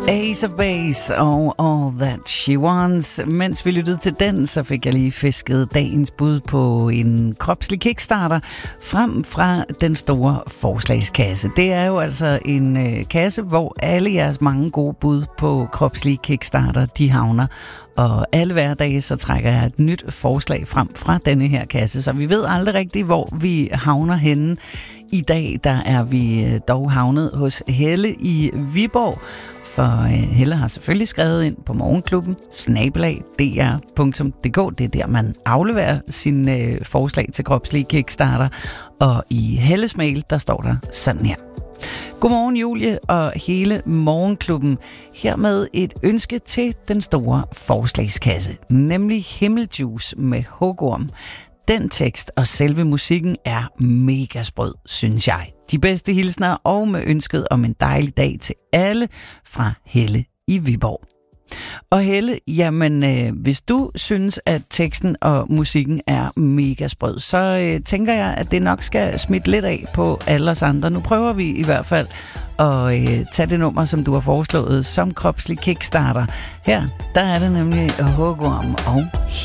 Ace of Base og All That She Wants. Mens vi lyttede til den, så fik jeg lige fisket dagens bud på en kropslig kickstarter frem fra den store forslagskasse. Det er jo altså en kasse, hvor alle jeres mange gode bud på kropslige kickstarter, de havner. Og alle hverdage, så trækker jeg et nyt forslag frem fra denne her kasse, så vi ved aldrig rigtigt, hvor vi havner henne. I dag, der er vi dog havnet hos Helle i Viborg, for Helle har selvfølgelig skrevet ind på morgenklubben @dr.dk. Det er der, man afleverer sine forslag til kropslige kickstarter. Og i Helles mail, der står der sådan her. Godmorgen Julie og hele morgenklubben. Hermed et ønske til den store forslagskasse, nemlig Himmeljuice med hugorm. Den tekst og selve musikken er mega sprød, synes jeg. De bedste hilsner og med ønsket om en dejlig dag til alle fra Helle i Viborg. Og Helle, jamen hvis du synes, at teksten og musikken er mega sprød, så tænker jeg, at det nok skal smitte lidt af på alle os andre. Nu prøver vi i hvert fald at tage det nummer, som du har foreslået som kropslig kickstarter. Her, der er det nemlig hugorm og